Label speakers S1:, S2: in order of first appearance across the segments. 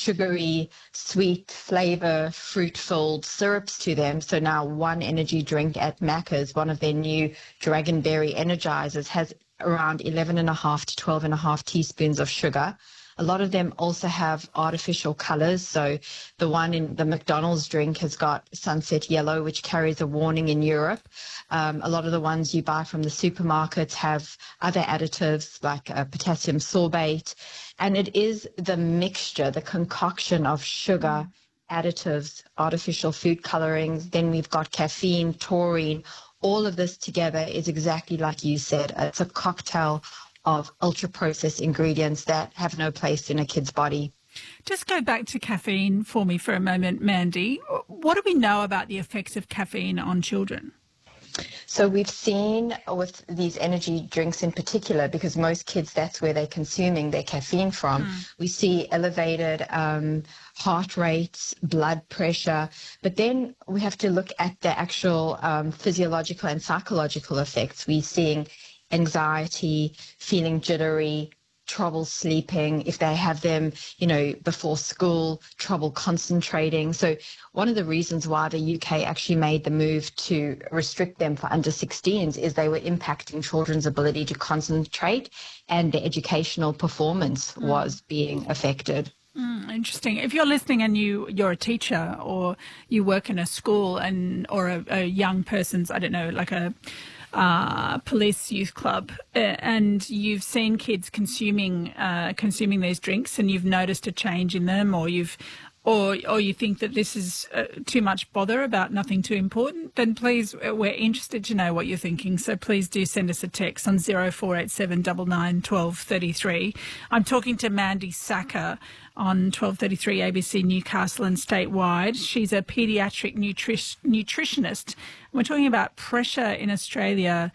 S1: sugary, sweet flavor, fruit-filled syrups to them. So now one energy drink at Macca's, one of their new Dragonberry Energizers, has around 11.5 to 12.5 teaspoons of sugar. A lot of them also have artificial colors. So the one in the McDonald's drink has got sunset yellow, which carries a warning in Europe. A lot of the ones you buy from the supermarkets have other additives like potassium sorbate. And it is the mixture, the concoction of sugar, additives, artificial food colorings. Then we've got caffeine, taurine. All of this together is exactly like you said. It's a cocktail of ultra-processed ingredients that have no place in a kid's body.
S2: Just go back to caffeine for me for a moment, Mandy. What do we know about the effects of caffeine on children?
S1: So we've seen with these energy drinks in particular, because most kids, that's where they're consuming their caffeine from, we see elevated heart rates, blood pressure, but then we have to look at the actual physiological and psychological effects. We're seeing anxiety, feeling jittery, trouble sleeping, if they have them, before school, trouble concentrating. So one of the reasons why the UK actually made the move to restrict them for under 16s is they were impacting children's ability to concentrate, and their educational performance was being affected.
S2: Interesting. If you're listening and you're a teacher or you work in a school or a young person's, I don't know, like a police youth club, and you've seen kids consuming these drinks, and you've noticed a change in them, or you think that this is too much bother about nothing too important, then please, we're interested to know what you're thinking. So please do send us a text on 0487 99 12 33. I'm talking to Mandy Sacker on 1233 ABC Newcastle and statewide. She's a paediatric nutritionist. We're talking about pressure in Australia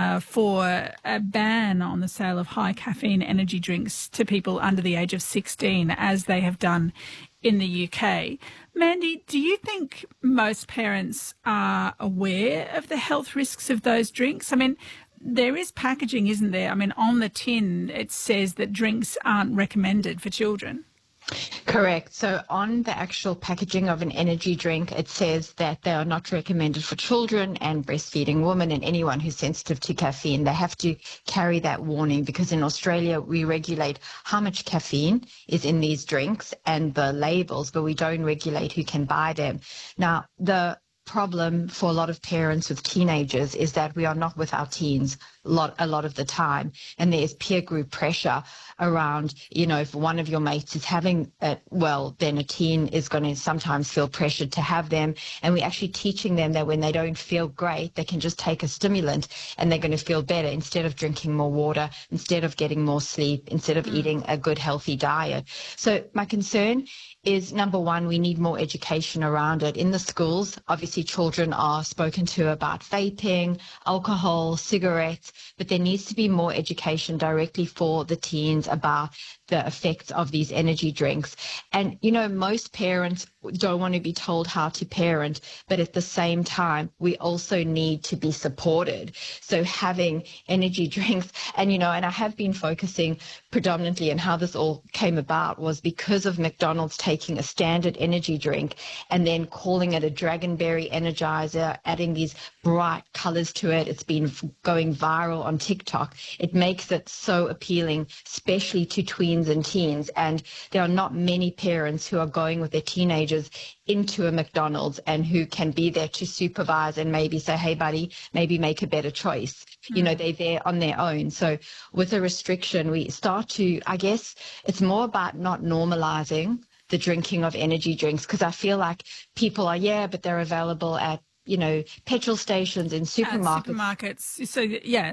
S2: for a ban on the sale of high caffeine energy drinks to people under the age of 16, as they have done in the UK. Mandy, do you think most parents are aware of the health risks of those drinks? I mean, there is packaging, isn't there? I mean, on the tin it says that drinks aren't recommended for children.
S1: Correct. So on the actual packaging of an energy drink, it says that they are not recommended for children and breastfeeding women and anyone who's sensitive to caffeine. They have to carry that warning, because in Australia we regulate how much caffeine is in these drinks and the labels, but we don't regulate who can buy them. Now, the problem for a lot of parents with teenagers is that we are not with our teens a lot of the time, and there's peer group pressure around, if one of your mates is having it, well, then a teen is going to sometimes feel pressured to have them, and we're actually teaching them that when they don't feel great, they can just take a stimulant and they're going to feel better, instead of drinking more water, instead of getting more sleep, instead of eating a good healthy diet. So my concern is, number one, we need more education around it. In the schools, obviously children are spoken to about vaping, alcohol, cigarettes, but there needs to be more education directly for the teens about the effects of these energy drinks. And, most parents don't want to be told how to parent, but at the same time, we also need to be supported. So having energy drinks, and, and I have been focusing predominantly on how this all came about was because of McDonald's taking a standard energy drink and then calling it a Dragonberry Energizer, adding these bright colors to it. It's been going viral on TikTok. It makes it so appealing, especially to tweens and teens. And there are not many parents who are going with their teenagers into a McDonald's and who can be there to supervise and maybe say, hey, buddy, maybe make a better choice. They're there on their own. So with a restriction, we start to, I guess, it's more about not normalizing the drinking of energy drinks, because I feel like people are, but they're available at petrol stations and supermarkets.
S2: So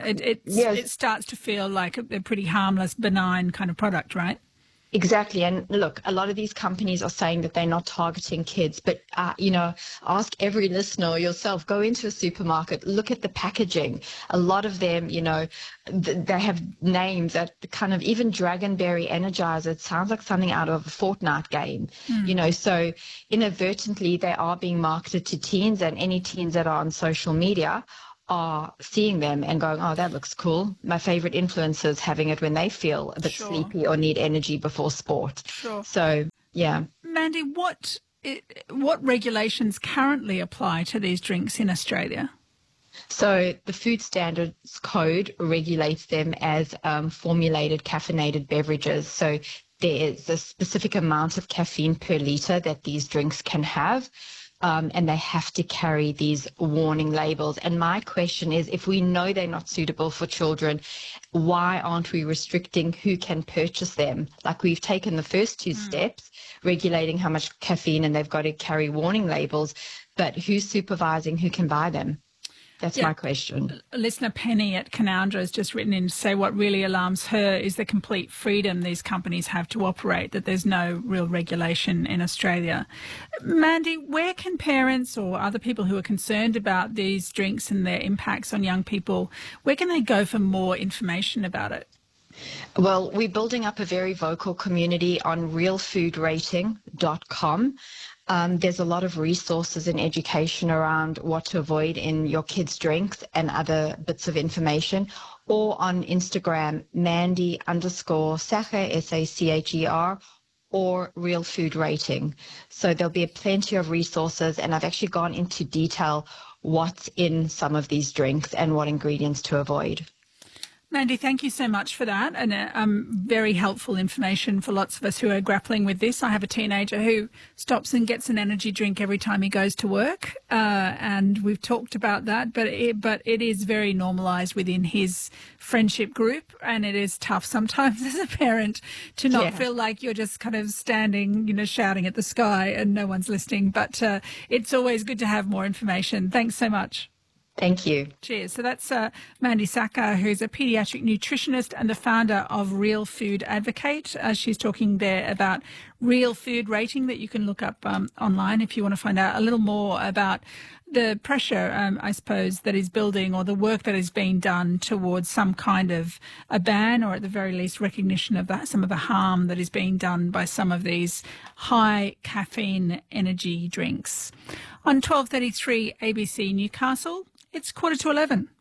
S2: it starts to feel like a pretty harmless, benign kind of product, right?
S1: Exactly. And look, a lot of these companies are saying that they're not targeting kids, but, ask every listener or yourself, go into a supermarket, look at the packaging. A lot of them, they have names that kind of, even Dragonberry Energizer, it sounds like something out of a Fortnite game, so inadvertently they are being marketed to teens, and any teens that are on social media are seeing them and going, oh, that looks cool. My favorite influencers having it when they feel a bit sleepy or need energy before sport.
S2: Sure.
S1: So Yeah.
S2: Mandy, what regulations currently apply to these drinks in Australia?
S1: So the Food Standards Code regulates them as formulated caffeinated beverages. So there is a specific amount of caffeine per litre that these drinks can have. And they have to carry these warning labels. And my question is, if we know they're not suitable for children, why aren't we restricting who can purchase them? Like, we've taken the first two steps, regulating how much caffeine, and they've got to carry warning labels, but who's supervising who can buy them? That's my question.
S2: Listener Penny at Canowindra has just written in to say what really alarms her is the complete freedom these companies have to operate, that there's no real regulation in Australia. Mandy, where can parents or other people who are concerned about these drinks and their impacts on young people, where can they go for more information about it?
S1: Well, we're building up a very vocal community on realfoodrating.com. There's a lot of resources and education around what to avoid in your kids' drinks and other bits of information, or on Instagram, Mandy_Sacher, SACHER, or Real Food Rating. So there'll be plenty of resources, and I've actually gone into detail what's in some of these drinks and what ingredients to avoid.
S2: Mandy, thank you so much for that, and very helpful information for lots of us who are grappling with this. I have a teenager who stops and gets an energy drink every time he goes to work, and we've talked about that, but it is very normalised within his friendship group, and it is tough sometimes as a parent to not feel like you're just kind of standing, shouting at the sky and no one's listening, but it's always good to have more information. Thanks so much.
S1: Thank you.
S2: Cheers. So that's Mandy Sacher, who's a paediatric nutritionist and the founder of Real Food Advocate. She's talking there about Real Food Rating that you can look up online if you want to find out a little more about the pressure, I suppose, that is building, or the work that is being done towards some kind of a ban, or at the very least recognition of some of the harm that is being done by some of these high caffeine energy drinks. On 12:33 ABC Newcastle, it's 11:15.